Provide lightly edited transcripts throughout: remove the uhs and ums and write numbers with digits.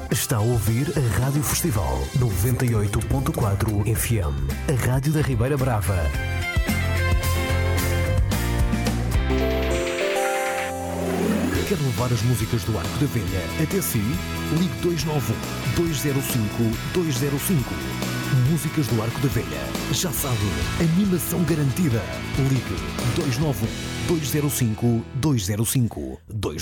Está a ouvir a Rádio Festival 98.4 FM, a Rádio da Ribeira Brava. Quer levar as músicas do Arco da Velha até si? Ligue 291-205-205. Músicas do Arco da Velha. Já sabe, animação garantida. Ligue 291-205-205.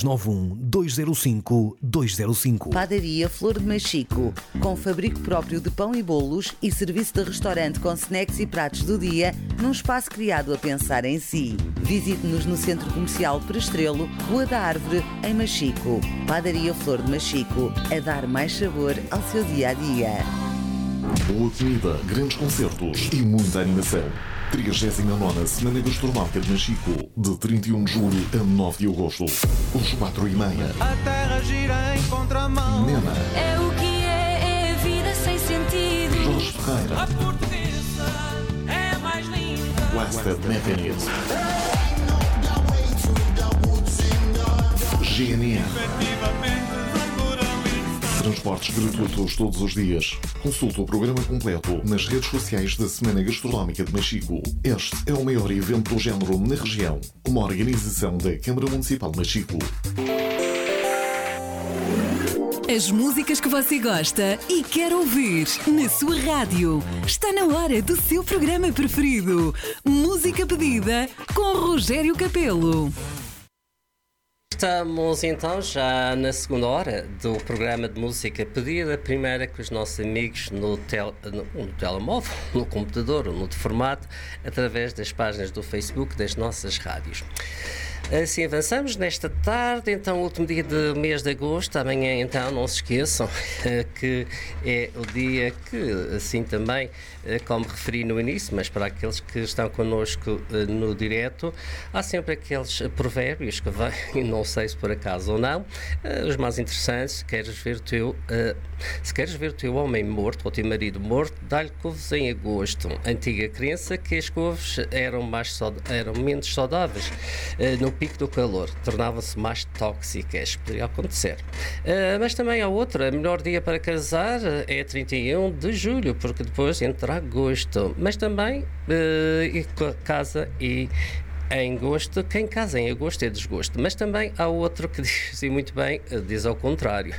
291-205-205. Padaria Flor de Machico, com fabrico próprio de pão e bolos e serviço de restaurante com snacks e pratos do dia, num espaço criado a pensar em si. Visite-nos no Centro Comercial Prestrelo, Rua da Árvore, em Machico. Padaria Flor de Machico, a dar mais sabor ao seu dia-a-dia. Boa comida, grandes concertos e muita animação. 39ª Semana Gastronómica de Machico, de 31 de julho a 9 de agosto, às 4h30. A terra gira em contramão. Nena. É o que é a vida sem sentido. Jorge Ferreira. A portuguesa é a mais linda. Blasted Mechanism. GNR. Transportes gratuitos todos os dias. Consulte o programa completo nas redes sociais da Semana Gastronómica de Machico. Este é o maior evento do género na região. Uma organização da Câmara Municipal de Machico. As músicas que você gosta e quer ouvir na sua rádio. Está na hora do seu programa preferido. Música pedida com Rogério Capelo. Estamos então já na segunda hora do programa de música pedida, a primeira com os nossos amigos no telemóvel, no computador ou no formato, através das páginas do Facebook das nossas rádios. Assim avançamos nesta tarde, então, último dia do mês de agosto. Amanhã, então, não se esqueçam que é o dia que, assim também, como referi no início, mas para aqueles que estão connosco no direto, há sempre aqueles provérbios que vêm, não sei se por acaso ou não, os mais interessantes. Se queres ver o teu homem morto ou o teu marido morto, dá-lhe couves em agosto. Antiga crença que as couves eram menos saudáveis no pico do calor, tornavam-se mais tóxicas. Poderia acontecer. Mas também há outra, melhor dia para casar é 31 de julho, porque depois entra agosto. Mas também casa e em agosto, quem casa em agosto é desgosto. Mas também há outro que diz, e muito bem, diz ao contrário.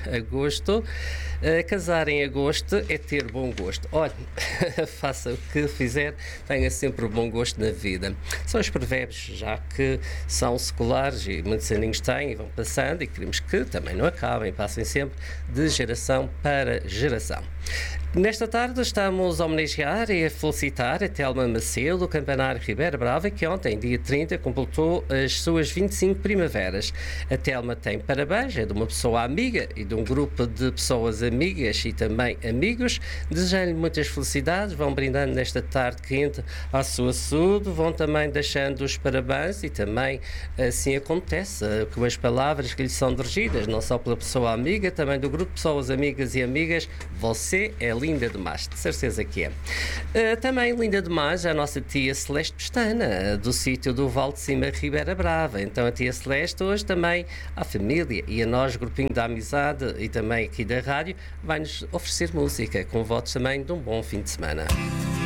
Casar em agosto é ter bom gosto. Olha, faça o que fizer, tenha sempre bom gosto na vida. São os provérbios, já que são seculares e muitos aninhos têm e vão passando, e queremos que também não acabem, passem sempre de geração para geração. Nesta tarde estamos a homenagear e a felicitar a Telma Macedo, do Campanário Ribeira Brava, que ontem, dia 30, completou as suas 25 primaveras. A Telma tem parabéns, é de uma pessoa amiga e de um grupo de pessoas amigas e também amigos. Desejando-lhe muitas felicidades, vão brindando nesta tarde quente à sua saúde, vão também deixando os parabéns e também assim acontece com as palavras que lhe são dirigidas, não só pela pessoa amiga, também do grupo de pessoas amigas e amigas. Você é linda demais, de certeza que é. Também linda demais a nossa tia Celeste Pestana, do sítio do Val de Cima, Ribeira Brava. Então a tia Celeste hoje também à família e a nós, grupinho da amizade e também aqui da rádio, vai-nos oferecer música, com votos também de um bom fim de semana.